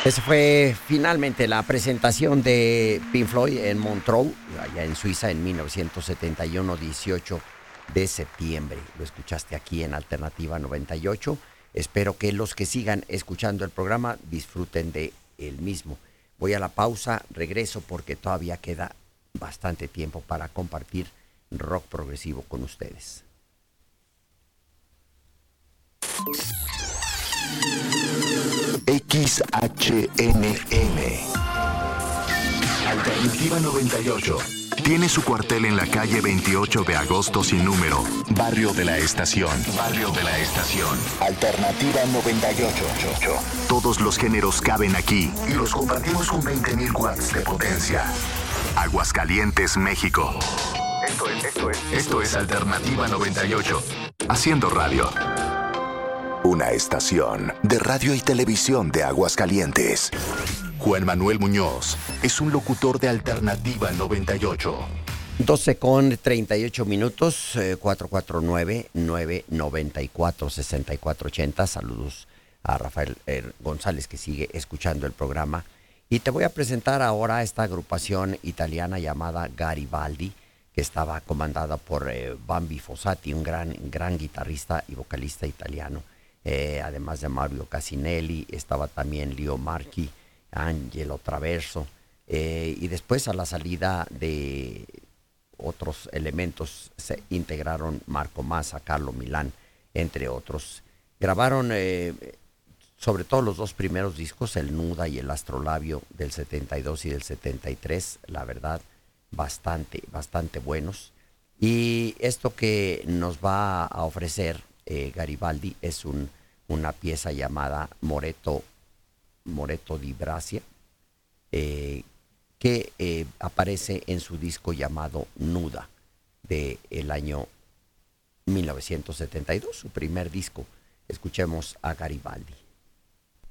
Esa fue finalmente la presentación de Pink Floyd en Montreux, allá en Suiza, en 1971, 18 de septiembre. Lo escuchaste aquí en Alternativa 98. Espero que los que sigan escuchando el programa disfruten de el mismo. Voy a la pausa, regreso porque todavía queda bastante tiempo para compartir rock progresivo con ustedes. XHNM Alternativa 98 tiene su cuartel en la calle 28 de agosto sin número, Barrio de la Estación. Barrio de la Estación. Alternativa 98. Todos los géneros caben aquí y los compartimos con 20.000 watts de potencia. Aguascalientes, México. Esto es Alternativa 98. Haciendo radio. Una estación de radio y televisión de Aguascalientes. Juan Manuel Muñoz es un locutor de Alternativa 98. 12:38, 449-994-6480. Saludos a Rafael González, que sigue escuchando el programa. Y te voy a presentar ahora esta agrupación italiana llamada Garibaldi, que estaba comandada por Bambi Fossati, un gran guitarrista y vocalista italiano. Además de Mario Casinelli, estaba también Leo Marchi, Angelo Traverso, y después, a la salida de otros elementos, se integraron Marco Massa, Carlo Milán, entre otros. Grabaron sobre todo los dos primeros discos, el Nuda y el Astrolabio, del 72 y del 73, la verdad, bastante buenos. Y esto que nos va a ofrecer Garibaldi es una pieza llamada Moreto di Brescia, que aparece en su disco llamado Nuda, del año 1972, su primer disco. Escuchemos a Garibaldi.